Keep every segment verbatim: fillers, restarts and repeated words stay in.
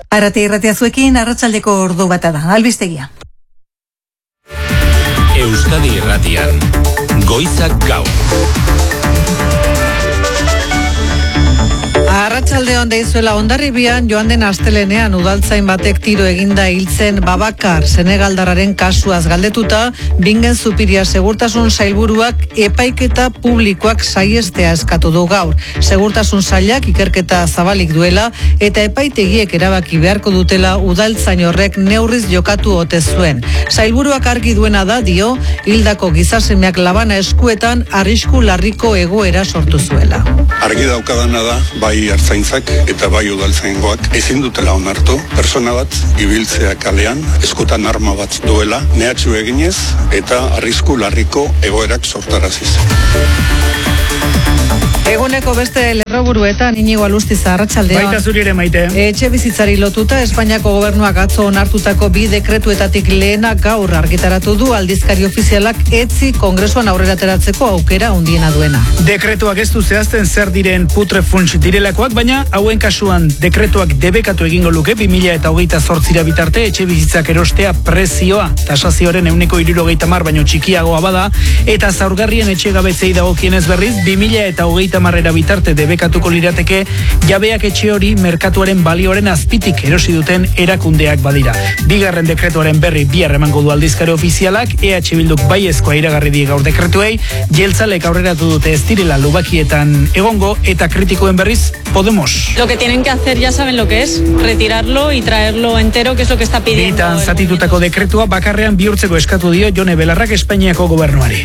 Arrate irratia zuekin, arratsaldeko ordu bata da, albistegia. Euskadi Irratian, Goizak Gaur. Arratsaldeon deizuela Hondarribian joan den astelenean udaltzain batek tiro eginda hiltzen Babakar Senegaldarraren kasuaz galdetuta, Bingen Zupiria segurtasun sailburuak epaiketa publikoak saiestea eskatu du gaur. Segurtasun sailak ikerketa zabalik duela eta epaitegiek erabaki beharko dutela udaltzain horrek neurriz jokatu ote zuen. Sailburuak argi duena da dio, hildako gizasemeak labana eskuetan arrisku larriko egoera sortu zuela. Argi daukadana da, bai ertzaintzak eta bai udaltzaingoak ezin dutela onartu persona bat ibiltzea kalean, eskutan arma bat duela, mehatxu eginez eta arrisku larriko egoerak sortaraziz. Eguneko beste lerroburuetan Inigo Alustiza, arratsaldeon. Baita zuri ere, Maite. Etxe bizitzari lotuta Espainiako gobernuak atzo onartutako bi dekretuetatik lehena gaur argitaratu du aldizkari ofizialak etzi kongresuan aurrera ateratzeko aukera handiena duena. Dekretuak ez du zehazten zer diren putre funts direlakoak, baina hauen kasuan dekretuak debekatu egingo luke bi mila eta hogeita zortzira bitarte etxe bizitzak erostea prezioa tasazioaren ehuneko hirurogeita hamar baino txikiagoa bada, eta zaurgarrien etxegabetzei dagokienez berriz bi mila eta hogeita marrera bitarte debekatuko lirateke jabeak etxe hori merkatuaren balioaren azpitik erosi duten erakundeak badira. Bigarren dekretuaren berri bihar emango du aldizkari ofizialak, E H Bilduk baiezkoa iragarri die gaur dekretuei, jeltzalek aurreratu dute ez direla lubakietan egongo eta kritikoen berriz Podemos. Lo que tienen que hacer ya saben lo que es, retirarlo y traerlo entero, que es lo que está pidiendo. Bitan zatitutako dekretua bakarrean bihurtzeko eskatu dio Jone Belarrak Espainiako gobernuari.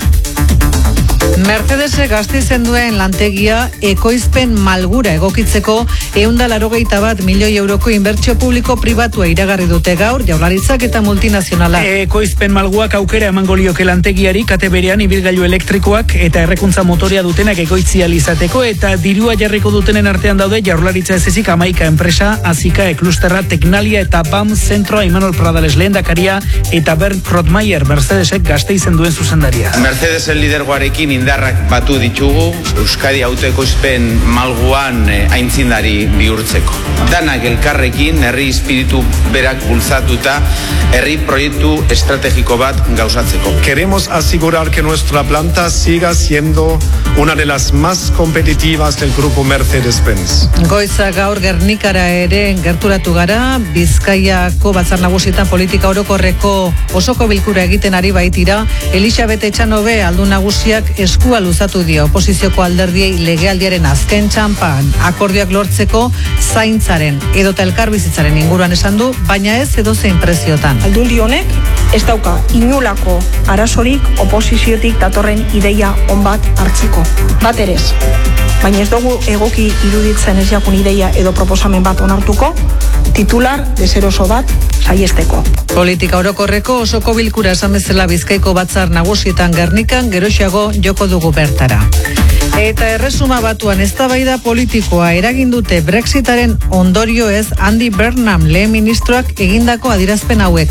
Mercedesek Gasteizen duen lantegia ekoizpen malgura egokitzeko ehun eta laurogeita bat milioi euroko inbertsio publiko pribatua iragarri dute gaur Jaurlaritzak eta multinazionalak. Ekoizpen malguak aukera emango lioke lantegiari kate berean ibilgailu elektrikoak eta errekuntza motorea dutenak ekoitzi ahal izateko, eta dirua jarriko dutenen artean daude Jaurlaritza ez ezik hamaika enpresa, Azika, Eklusterra, Teknalia eta B A M Zentroa, Imanol Pradales lehendakaria eta Bernd Krotmeier Mercedesek Gasteizen duen zuzendaria. Mercedesen lidergoarekin indarrak batu ditugu Euskadi autoekoizpen malguan eh, aintzindari bihurtzeko. Danak elkarrekin herri espiritu berak bultzatuta herri proiektu estrategiko bat gauzatzeko. Queremos asegurar que nuestra planta siga siendo una de las más competitivas del grupo Mercedes-Benz. Goiza gaur Gernikara ere gerturatu gara, Bizkaiako batzar nagusietan politika orokorreko osoko bilkura egiten ari baitira, Elisabet Etxanobe aldun nagusiak eskua luzatu dio oposizioko alderdiei legealdiaren azken txampan akordioak lortzeko zaintzaren edota elkarbizitzaren inguruan esan du, baina ez edozein preziotan. Aldundi honek ez dauka inolako arazorik oposiziotik datorren ideia on bat hartzeko. Bat ere ez. Baina ez dugu egoki iruditzen ez jakun ideia edo proposamen bat onartuko, titular deseroso bat saiesteko. Politika orokorreko osoko bilkura esan bezala Bizkaiko batzar nagusietan Gernikan geroxeago joko dugu bertara. Eta erresuma batuan eztabaida politikoa eragin dute Brexitaren ondorio ez Andy Burnham lehen ministroak egindako adierazpen hauek.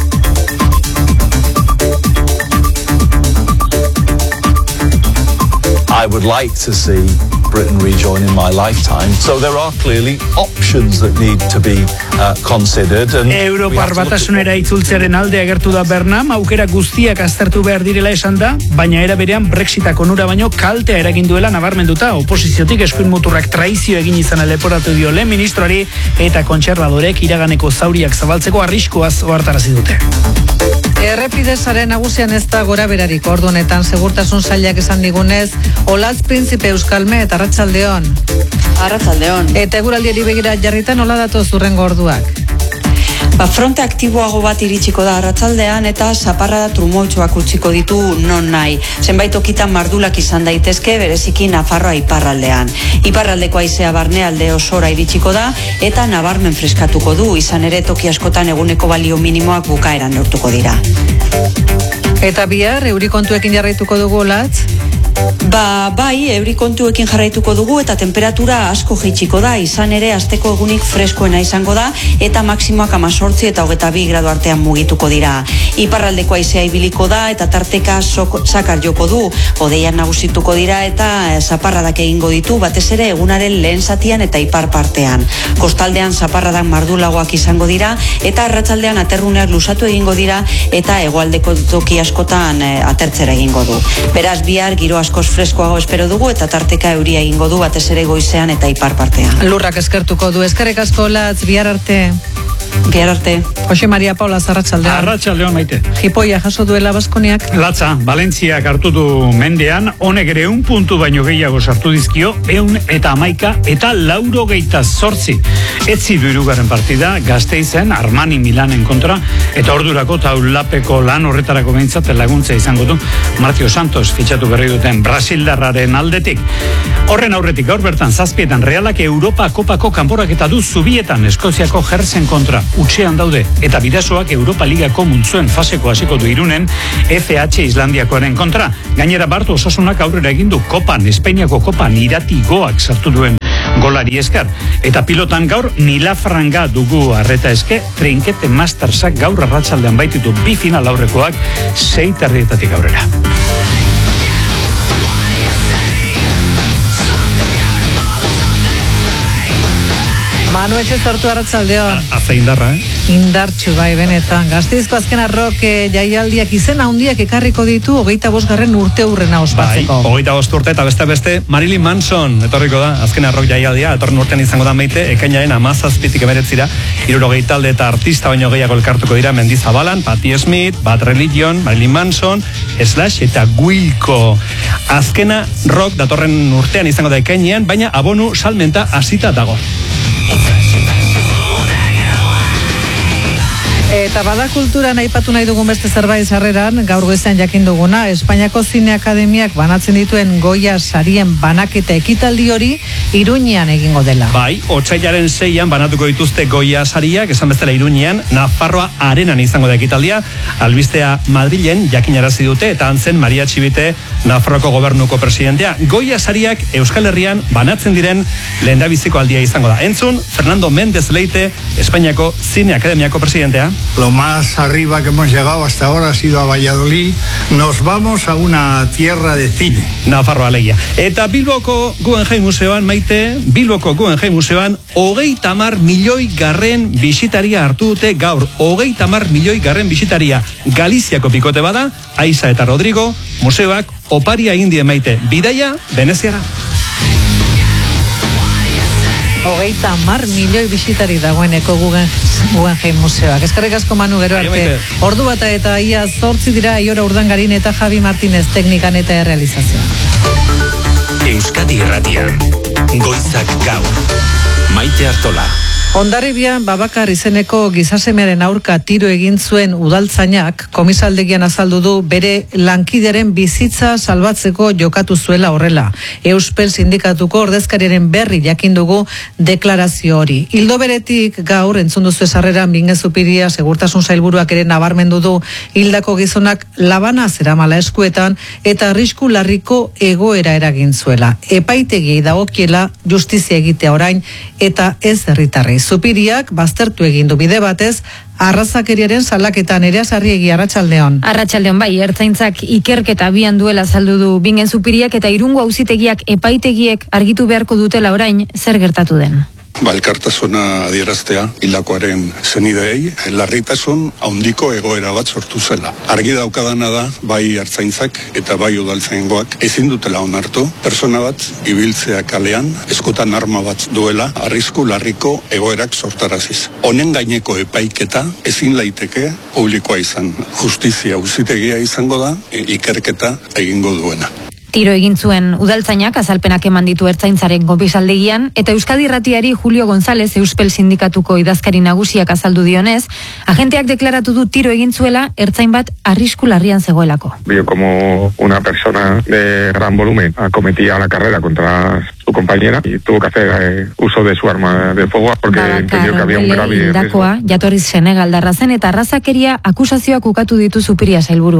I would like to see Britain rejoin in my lifetime. So there are clearly options that need to be uh, considered. And Europar batasunera itzultzearen alde agertu da Bernam, aukera guztiak aztertu behar direla esan da, baina era berean Brexitak onura baino kaltea eragin duela nabarmenduta, oposiziotik eskuin muturrak traizio egin izan leporatu dio lehen ministroari eta kontserbadorek iraganeko zauriak zabaltzeko arriskuaz ohartarazi dute. Errepidesaren nagusian ez da gora berarik ordu honetan segurtasun sailak esan digunez, Olatz Prinzipe Euskalme eta Arratsaldeon. Arratsaldeon. Eta eguraldiari begira jarritan nola datoz hurrengo orduak? Ba, fronte aktiboago bat iritsiko da arratsaldean eta zaparrada trumoitsuak utziko ditu non nahi. Zenbait tokitan mardulak izan daitezke, bereziki Nafarroa iparraldean. Iparraldeko haizea barnealde osora iritsiko da eta nabarmen freskatuko du, izan ere toki askotan eguneko balio minimoak bukaeran lortuko dira. Eta bihar euri kontuekin jarraituko dugu, Olatz? Ba, bai, euri kontuekin jarraituko dugu eta temperatura asko jaitsiko da, izan ere asteko egunik freskoena izango da eta maksimoak amazortzi eta hogeta bi gradu artean mugituko dira. Iparraldeko haizea ibiliko da eta tarteka sok, sakar joko du, hodeian nagusituko dira eta zaparradak egingo ditu, batez ere egunaren lehen zatian eta ipar partean. Kostaldean zaparradak mardulagoak izango dira eta arratsaldean aterruneak luzatu egingo dira eta hegoaldeko toki askotan e, atertzera egingo du. Beraz, bihar giro askoz freskoago espero dugu eta tarteka euria egingo du batez ere goizean eta ipar partean. Lurrak eskertuko du, eskerrik asko Latz, bihar arte. Bihar arte. Jose Maria Paula Arratsaldeon. Arratsaldeon maite. Jipoia jaso duela Baskoniak. Latza, Valentziak hartu du mendean, honek ere un puntu baino gehiago sartu dizkio, eun eta amaika eta lauro geita zortzi. Etzi du hirugarren partida, Gasteizen, Armani Milanen kontra, eta ordurako taulapeko lan horretarako behintzat laguntza izango du Martio Santos fitxatu berri duten Brasildarraren aldetik. Horren aurretik gaur bertan zazpietan Realak Europa Kopako kanporaketa du Zubietan Eskoziako Jersen kontra. Utxean daude eta Bidasoak Europa Ligako multzuen faseko hasiko du Irunen F H Islandiakoaren kontra. Gainera Bartu Osasunak aurrera egin du Kopan, Espainiako Kopan irati goak sartu duen golari esker. Eta pilotan gaur Nilafranga dugu arreta eske, Trinkete Mastersak gaur arratsaldean baititu bi final aurrekoak sei terrietatik aurrera. Manu etxe sortu arratsaldeon. Aze indarra, eh? Indartxu bai benetan. Gasteizko azken arrok jaialdiak izen handiak ekarriko ditu hogeita bosgarren urte hurrena ospatzeko. Bai, hogeita bost urte eta beste beste Marilyn Manson etorriko da azken arrok jaialdia, etorren urtean izango da maite, ekainaren hamazazpitik emeretzira, hirurogeita talde eta artista baino gehiago elkartuko dira Mendizabalan, Patti Smith, Bad Religion, Marilyn Manson, Slash eta Wilco. Azkena rock datorren urtean izango da ekainean, baina abonu salmenta hasita dago. Eta bada kulturan aipatu nahi dugun beste zerbait sarreran, gaur goizean jakin duguna, Espainiako Zine Akademiak banatzen dituen Goya sarien banaketa ekitaldi hori Iruñean egingo dela. Bai, otsailaren seian banatuko dituzte Goya sariak, esan bezala Iruñean, Nafarroa Arenan izango da ekitaldia, albistea Madrilen jakinarazi dute eta antzen Maria Txibite Nafarroko gobernuko presidentea. Goya sariak Euskal Herrian banatzen diren lehendabiziko aldia izango da. Entzun, Fernando Méndez Leite, Espainiako Zine Akademiako presidentea. Lo más arriba que hemos llegado hasta ahora ha sido a Valladolid. Nos vamos a una tierra de cine. Nafarroa alegia. Eta Bilboko Guggenheim Museoan, maite, Bilboko Guggenheim Museoan, hogeita hamar milioi garren bisitaria hartu dute gaur. Hogeita hamar milioi garren bisitaria. Galiziako bikote bada, Aiza eta Rodrigo, museoak oparia indie maite. Bidaia, Veneziara. Hogeita mar milioi bisitari dagoeneko Guggenheim Museoak. Eskerrik asko Manu, gero arte. Ordu bata eta ia zortzi dira Aiora Urdangarin eta Javi Martínez teknikan eta errealizazioa. Euskadi Irratian, Goizak Gaur, Maite Artola. Hondarribian Babakar izeneko gizasemearen aurka tiro egin zuen udaltzainak komisaldegian azaldu du bere lankidearen bizitza salbatzeko jokatu zuela horrela. Euspel sindikatuko ordezkariaren berri jakin dugu deklarazio hori. Hildo beretik gaur entzun duzu esarreran Bingen Zupiria segurtasun sailburuak ere nabarmendu du hildako gizonak labana zeramala eskuetan eta arrisku larriko egoera eragin zuela. Epaitegiei dagokiela justizia egitea orain eta ez herritarrei. Zupiriak baztertu egin du bide batez arrazakeriaren salaketan. Nerea Sarriegi, arratsaldeon. Arratsaldeon bai, ertzaintzak ikerketa abian duela azaldu du Bingen Zupiriak eta Irungo auzitegiak epaitegiek argitu beharko dutela orain zer gertatu den. Balkartasuna adieraztea hildakoaren zenideei, larritasun handiko egoera bat sortu zela. Argi daukadana da, bai ertzaintzak eta bai udaltzaingoak ezin dutela onartu, persona bat ibiltzea kalean, eskutan arma bat duela, arrisku larriko egoerak sortaraziz. Honen gaineko epaiketa ezin laiteke publikoa izan. Justizia auzitegia izango da, ikerketa egingo duena. Tiro egin zuen udaltzainak azalpenak eman ditu ertzaintzaren komisaldegian eta Euskadi Irratiari Julio González Euspel sindikatuko idazkari nagusiak azaldu dionez, agenteak deklaratu du tiro egin zuela ertzain bat arrisku larrian zegoelako. Vio como una persona de gran volumen acometía la carrera contra su compañera y tuvo que hacer eh, uso de su arma de fuego porque entendió que había un grave riesgo. Jatorriz Senegaldarra zen eta arrazakeria akusazioak ukatu ditu Zupiria sailburuak.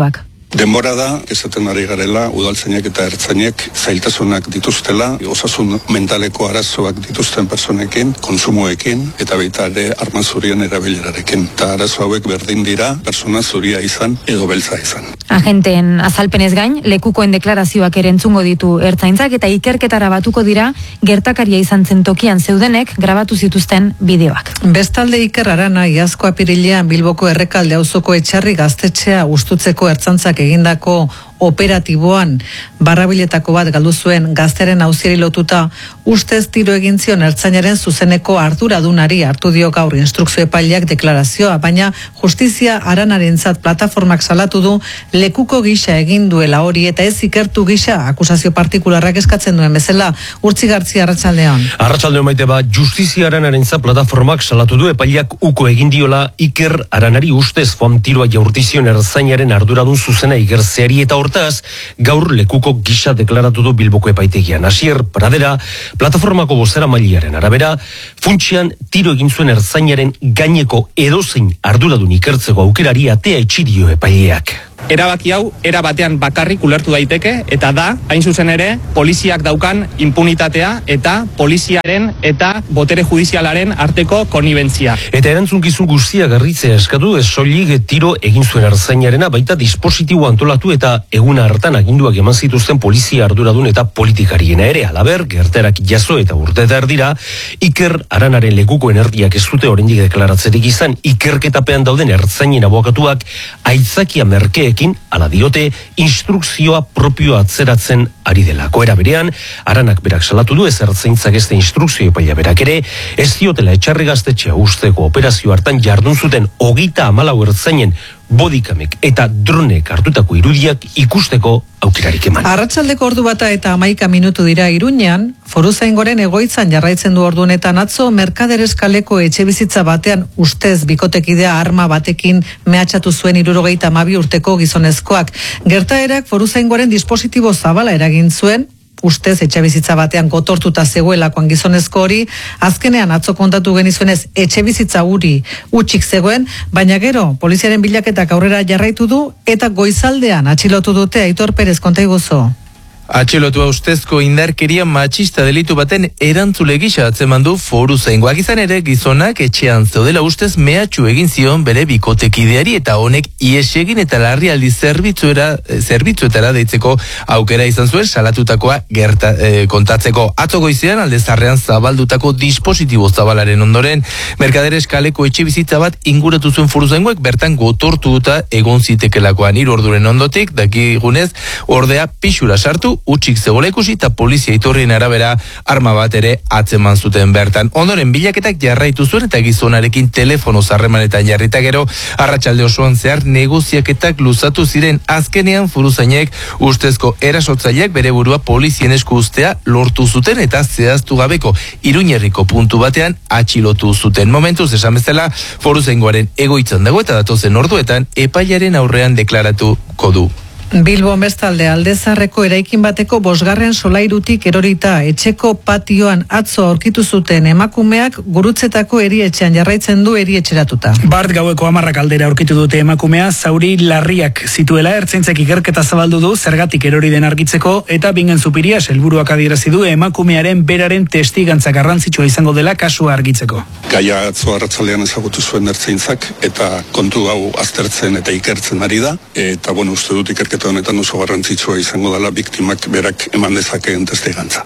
Denbora da, esaten ari garela, udaltzainek eta ertzainek zailtasunak dituztela, osasun mentaleko arazoak dituzten personekin, konsumoekin, eta baita ere arma zurien erabilerarekin. Eta arazo hauek berdin dira, persona zuria izan edo beltza izan. Agenteen azalpenez gain, lekukoen deklarazioak ere entzungo ditu ertzaintzak eta ikerketara batuko dira gertakaria izan zen tokian zeudenek grabatu zituzten bideoak. Bestalde Iker Arana iazko apirilean Bilboko Errekalde auzoko etxarri gaztetxea ustutzeko ertzantzak egindako operatiboan barrabiletako bat galdu zuen gazteren auziari lotuta ustez tiro egin zion ertzainaren zuzeneko arduradunari hartu dio gaur instrukzio epaileak deklarazioa, baina justizia Aranarentzat plataformak salatu du lekuko gisa egin duela hori eta ez ikertu gisa akusazio partikularrak eskatzen duen bezala. Urtzi Gartzia, arratsaldean. Arratsaldeon Maite, ba, justizia Aranarentzat plataformak salatu du epaileak uko egin diola Iker Aranari ustez joan tiroa jaurtizion ertzainaren arduradun zuzena igertzeari eta hortaz, gaur lekuko gisa deklaratu du Bilboko epaitegian. Asier Pradera, plataformako bozera mailaren arabera, funtsian tiro egin zuen ertzainaren gaineko edozein arduradun ikertzeko aukerari atea itxidio epaileak. Erabaki hau, era batean bakarrik ulertu daiteke, eta da, hain zuzen ere, poliziak daukan impunitatea eta poliziaren eta botere judizialaren arteko konnibentzia. Eta erantzunkizun guztia garritzea eskatu, ez soilik tiro egin zuen ertzainarena, baita dispositibo antolatu eta eguna hartan aginduak eman zituzten polizia arduradun eta politikariena ere. Alaber, gerterak jaso eta urte erdira, Iker Aranaren lekuko energiak ez dute oraindik deklaratzerik izan, ikerketapean dauden ertzainen abokatuak aitzakia merke ala diote, instrukzioa propioa atzeratzen ari delako. Era berean, Aranak berak salatu du ez ertzaintzak ez da instrukzio epaia berak ere, ez diotela etxarri gaztetxea usteko operazio hartan jardun zuten hogeita hamalau ertzainen bodikamek eta dronek hartutako irudiak ikusteko aukerarik eman. Arratsaldeko ordu bata eta hamaika minutu dira Iruñean, Foruzaingoren egoitzan jarraitzen du ordunetan atzo Merkaderes kaleko etxebizitza batean ustez bikotekidea arma batekin mehatxatu zuen hirurogeita hamabi urteko gizonezkoak. Gertaerak Foruzaingoren dispositibo zabala eragin zuen, ustez etxebizitza batean gotortuta zegoelakoan gizonezko hori, azkenean atzo kontatu genizuenez etxebizitza uri utxik zegoen, baina gero poliziaren bilaketak aurrera jarraitu du eta goizaldean atxilotu dute. Aitor Perez, konta iguzo. Atxilotua ustezko indarkeria matxista delitu baten erantzule gisa atzeman du Foruzaingoak. Izan ere, gizonak etxean zeudela ustez mehatxu egin zion bere bikotekideari eta honek ihes egin eta larrialdi zerbitzuera zerbitzuetara deitzeko aukera izan zuen salatutakoa gerta, eh, kontatzeko. Atzo goizean alde zarrean zabaldutako dispositibo zabalaren ondoren Merkaderes kaleko etxebizitza bat inguratu zuen Foruzaingoek bertan gotortuta egon zitekelakoan. Hiru orduren ondotik dakigunez ordea pixura sartu, utxik zegoela ikusi eta polizia iturrien arabera arma bat ere atzeman zuten bertan. Ondoren bilaketak jarraitu zuen eta gizonarekin telefono zarremanetan jarrita gero arratsalde osoan zehar negoziaketak luzatu ziren. Azkenean Foruzainek ustezko erasotzaileak bere burua polizien esku uztea lortu zuten eta zehaztu gabeko Iruñerriko puntu batean atxilotu zuten. Momentuz esan bezala Foruzaingoaren egoitzan dago eta datozen orduetan epaiaren aurrean deklaratuko du. Bilbon bestalde Aldezarreko eraikin bateko bosgarren solairutik erorita etxeko patioan atzo aurkitu zuten emakumeak gurutzetako erietxean jarraitzen du erietxeratuta. Bart gaueko hamarrak aldera aurkitu dute emakumea, zauri larriak zituela, ertzaintzak ikerketa zabaldu du zergatik erori den argitzeko eta Bingen Zupiria helburuak adierazi du emakumearen beraren testigantza garrantzitsua izango dela kasua argitzeko. Gaia atzo arratsalean ezagutu zuen ertzaintzak eta kontu hau aztertzen eta ikertzen ari da, eta bueno, uste dut ikerketa eta honetan oso garrantzitsua izango dela biktimak berak eman dezakeen testigantza.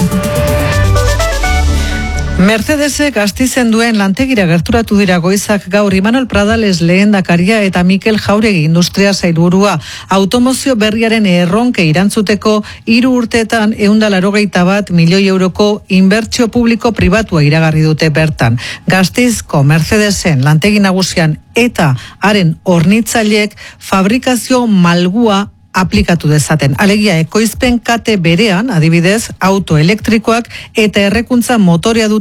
Mercedesek Gastizen duen lantegira gerturatu dira goizak gaur Imanol Pradales lehendakaria eta Mikel Jauregi industria sailburua. Automozio berriaren erronke irantzuteko hiru urteetan ehun eta laurogeita bat milioi euroko inbertsio publiko pribatua iragarri dute bertan. Gastizko Mercedesen lantegi nagusian eta haren hornitzaileek fabrikazio malgua aplikatu dezaten. Alegia, ekoizpen kate berean, adibidez, auto elektrikoak eta errekuntza motorea duten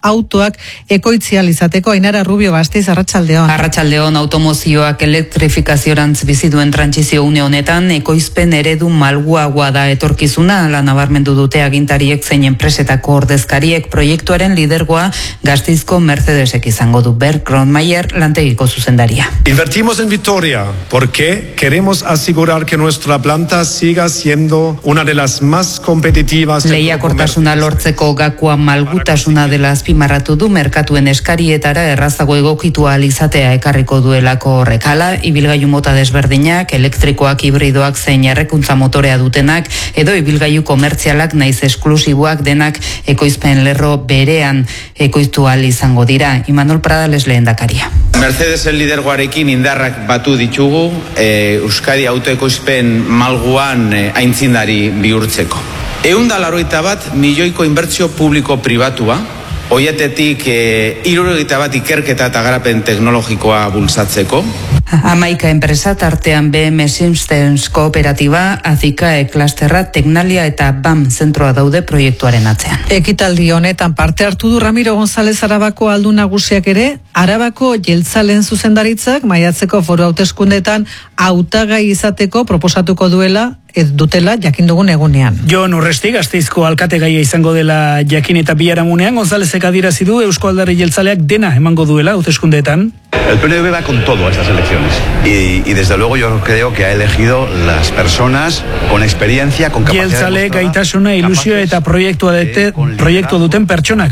autoak ekoitzial izateko. Ainara Rubio Bastiz, Arratsaldeon. Arratsaldeon, automozioak elektrifikazioarantz bizi duen trantsizio une honetan ekoizpen eredu malguagoa da etorkizuna, la nabarmendu dute agintariek zein enpresetako ordezkariek. Proiektuaren lidergoa Gasteizko Mercedesek izango du. Bert Kronmaier lantegiko zuzendaria. Invertimos en Vitoria porque queremos asegurar que nuestra planta siga siendo una de las más competitivas. Lehiakortasuna lortzeko gakoa malgutasuna dela azpimarratu du, merkatuen eskarietara errazago egokitu ahal izatea ekarriko duelako horrek. Hala, ibilgailu mota desberdinak, elektrikoak, hibridoak zein errekuntza motorea dutenak, edo ibilgailu komertzialak naiz esklusiboak denak ekoizpen lerro berean ekoiztu ahal izango dira. Imanol Pradales lehendakaria. Mercedesen lidergoarekin indarrak batu ditugu, e, Euskadi autoekoizpen malguan e, aintzindari bihurtzeko. Ehun eta laurogeita bat milioiko inbertsio publiko pribatua, hoietetik e, hirurogeita bat ikerketa eta garapen teknologikoa bultzatzeko. Hamaika enpresa tartean B M Systems Kooperatiba, Azikae Klasterra, Teknalia eta B A M zentroa daude proiektuaren atzean. Ekitaldi honetan parte hartu du Ramiro González Arabako aldun nagusiak ere. Arabako jeltzalen zuzendaritzak maiatzeko foru hauteskundetan hautagai izateko proposatuko duela ez dutela jakin dugun egunean. Jon Urresti, Gasteizko alkategaia izango dela jakin eta biharamunean, Gonzálezek adierazi du Eusko Alderdi Jeltzaleak dena emango duela hauteskundeetan. El P N V va con todo a estas elecciones y, y desde luego yo creo que ha elegido las personas con experiencia, con capacidad. Jeltzale gaitasuna, ilusio eta proiektua dute, proiektu duten pertsonak